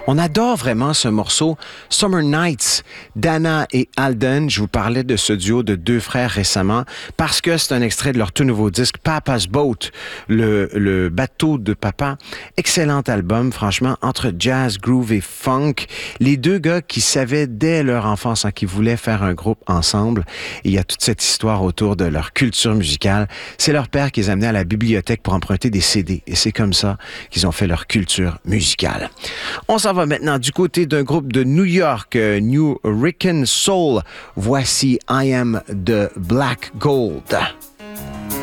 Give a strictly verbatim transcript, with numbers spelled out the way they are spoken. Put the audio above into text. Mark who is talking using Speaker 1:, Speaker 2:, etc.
Speaker 1: On adore vraiment ce morceau. Summer Nights, Dana et Alden. Je vous parlais de ce duo de deux frères récemment parce que c'est un extrait de leur tout nouveau disque Papa's Boat, le, le bateau de papa. Excellent album, franchement, entre jazz, groove et funk. Les deux gars qui savaient dès leur enfance hein, qu'ils voulaient faire un groupe ensemble. Et il y a toute cette histoire autour de leur culture musicale. C'est leur père qui les amenait à la bibliothèque pour emprunter des C D. Et c'est comme ça qu'ils ont fait leur culture musicale. On s'en va maintenant du côté d'un groupe de New York, euh, New Rican Soul. Voici I Am the Black Gold.